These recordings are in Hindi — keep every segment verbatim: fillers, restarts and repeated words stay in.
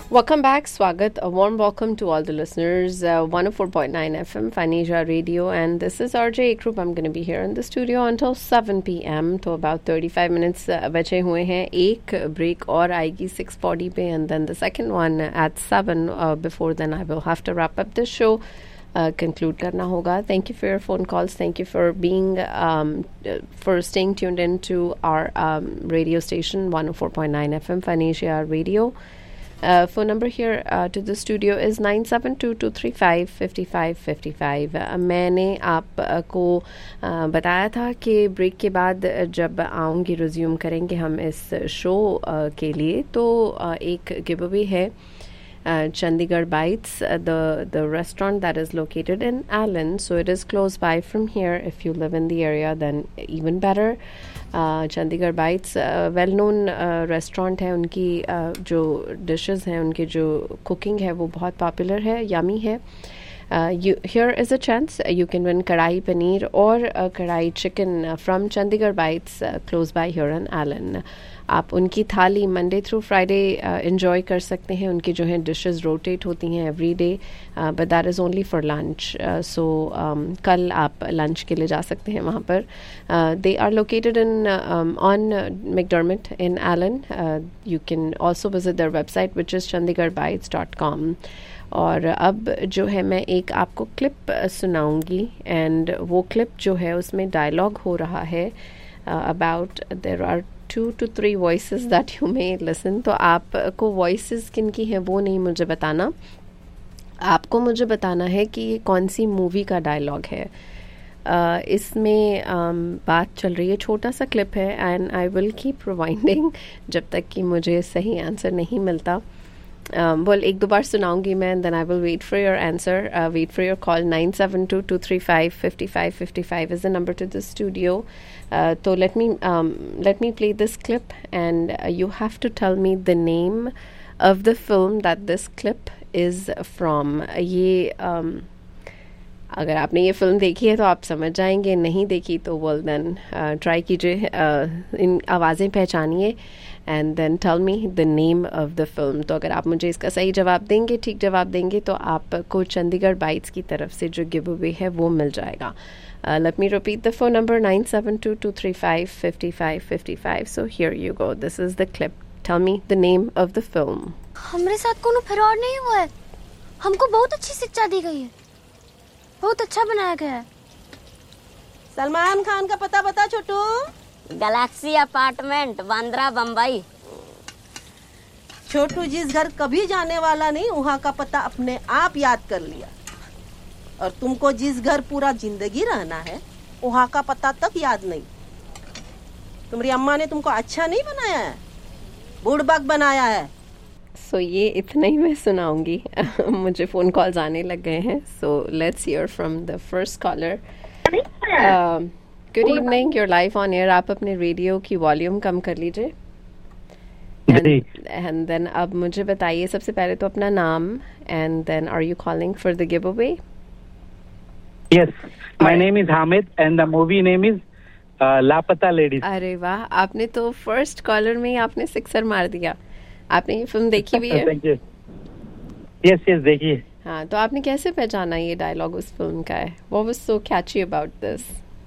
Welcome back. Swagat. A warm welcome to all the listeners. Uh, one oh four point nine F M, Faneja Radio, and this is R J Ekrup. I'm going to be here in the studio until seven p m. तो about thirty-five minutes uh, बचे हुए हैं. एक break और आएगी six forty पे, and then the second one at seven. Uh, before then, I will have to wrap up this show. Uh, conclude करना होगा. Thank you for your phone calls. Thank you for being, um, uh, for staying tuned in to our um, radio station, one oh four point nine F M, Faneja Radio. Uh, phone number here uh, to the studio is nine seven two two three five five five five five. uh, मैंने आपको uh, बताया था कि ब्रेक के बाद जब आऊँगी रिज्यूम करेंगे हम इस शो uh, के लिए, तो uh, एक गिव अवे है. Uh, Chandigarh Bites, uh, the the restaurant that is located in Allen, so it is close by from here. If you live in the area, then even better. uh, Chandigarh Bites, uh, well-known uh, restaurant है. उनकी uh, जो dishes हैं, उनकी जो cooking है, वो बहुत popular है, yummy है. Uh, you, here is a chance. Uh, you can win kadai paneer or uh, kadai chicken uh, from Chandigarh Bites, uh, close by here in Allen. आप उनकी थाली मंडे थ्रू फ्राइडे इंजॉय कर सकते हैं. उनकी जो है डिशेस रोटेट होती हैं every day, but that is only for lunch. सो कल आप लंच के लिए जा सकते हैं वहाँ पर. They are located in on मैकडर्मिट in Elon. You can also visit their website which is Chandigarh bytes dot com. और अब जो है मैं एक आपको क्लिप सुनाऊंगी, एंड वो क्लिप जो है उसमें डायलॉग हो रहा है about their are to to three voices that you may listen. तो आपको वॉइसेस किन की हैं वो नहीं मुझे बताना, आपको मुझे बताना है कि ये कौन सी मूवी का डायलॉग है. uh, इसमें um, बात चल रही है, छोटा सा क्लिप है, and I will keep rewinding जब तक कि मुझे सही आंसर नहीं मिलता. Um, well, एक दो बार सुनाऊंगी मैं, and then I will wait for your answer. Uh, wait for your call. nine seven two two three five five five five five is the number to the studio. Uh, so let me um, let me play this clip, and uh, you have to tell me the name of the film that this clip is from. ये um, अगर आपने ये फिल्म देखी है तो आप समझ जाएंगे, नहीं देखी तो well then ट्राई uh, कीजिए, uh, इन आवाज़ें पहचानिए, and then tell me the name of the film. तो अगर आप मुझे इसका सही जवाब देंगे, ठीक जवाब देंगे, तो आपको चंडीगढ़ बाइट्स की तरफ से जो गिव अवे है वो मिल जाएगा. Let me repeat the phone number nine seven to to three five fifty five fifty five. So here you go. This is the clip. Tell me the name of the film. हमारे साथ कोनो फ्रॉड नहीं हुआ है. हमको बहुत अच्छी शिक्षा दी गई है, बहुत अच्छा बनाया गया है. सलमान खान का पता बता छोटू. Galaxy apartment, Bandra, Bombay. छोटू जिस घर कभी जाने वाला नहीं, वहाँ का पता अपने आप याद कर लिया. और तुमको जिस घर पूरा जिंदगी रहना है, वहाँ का पता तक याद नहीं. तुम्हारी अम्मा ने तुमको अच्छा नहीं बनाया है, बुड़बक बनाया है. सो so, ये इतना ही मैं सुनाऊंगी. मुझे फ़ोन कॉल्स आने लग गए हैं. So let's hear from the first caller. Good evening, your live on air. आप अपने रेडियो की वॉल्यूम कम कर लीजिए. एंड देन अब मुझे बताइए सबसे पहले तो अपना नाम, and then are you calling for the give away? Yes, my name is Hamid and the movie name is लापता लेडीज. अरे वाह, आपने तो फर्स्ट कॉलर में ही आपने सिक्सर मार दिया. आपने ये फिल्म देखी भी है? यस यस देखिए. हाँ, तो आपने कैसे पहचाना ये डायलॉग उस फिल्म का है? What was so Kainchi about this?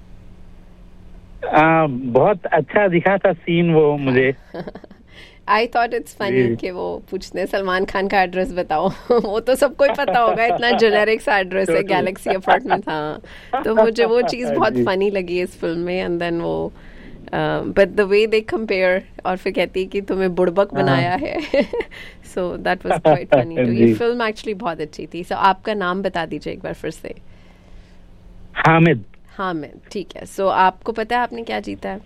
बहुत अच्छा दिखा था सीन वो मुझे. आई थॉट इट्स फनी कि वो पूछते हैं सलमान खान का एड्रेस बताओ. वो तो सबको ही पता होगा, इतना जेनेरिक सा एड्रेस है, गैलेक्सी अपार्टमेंट. हाँ, तो मुझे वो चीज़ बहुत फनी लगी इस फिल्म में. एंड देन वो but the way they compare, और फिर कहती है कि तुम्हें बुड़बक बनाया है. So that was quite funny. तो ये फिल्म एक्चुअली बहुत अच्छी थी. सो so, आपका नाम बता दीजिए एक बार फिर से. हामिद. हामिद, ठीक है. सो so, आपको पता है आपने क्या जीता है?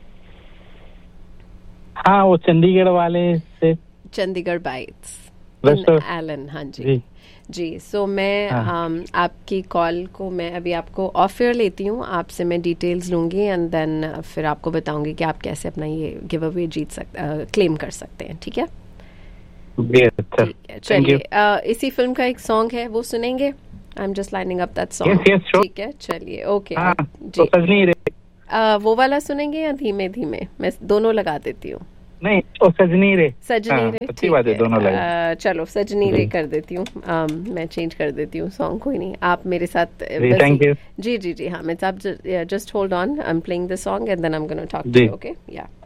हाँ, वो चंडीगढ़ वाले से, चंडीगढ़ बाइट्स इन एलन. हाँ जी जी, जी. सो so, मैं हाँ. um, आपकी कॉल को मैं अभी आपको ऑफ एयर लेती हूँ. आपसे मैं डिटेल्स लूँगी, एंड देन फिर आपको बताऊंगी कि आप कैसे अपना ये गिव अवे जीत सकते, क्लेम कर सकते हैं. ठीक है, ठीक है. चलिए, uh, इसी फिल्म का एक सॉन्ग है, वो सुनेंगे. I am just lining up that song. ठीक है, चलिए. ओके जी. तो नहीं रहे. uh, वो वाला सुनेंगे या धीमे धीमे? मैं दोनों लगा देती हूँ. नहीं ओ सजनी रे सजनी हाँ, रे, अच्छी ठीक बात है है। दोनों लाइन अ, चलो सजनी रे जी। कर देती हूँ। अम, मैं चेंज कर देती हूँ सॉन्ग, कोई नहीं, आप मेरे साथ अ, जी, बस- thank you. जी जी जी हाँ, मैं आप just hold on, I am playing the song and then I am gonna talk to ji. You, okay या